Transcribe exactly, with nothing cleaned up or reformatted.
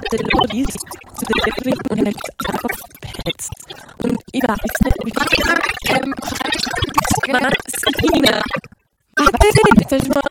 Lobby zu delivering und er hat einfach gepetzt. Und ich weiß nicht, wie viel... Ähm, Seine... Ich weiß nicht, das ist mal...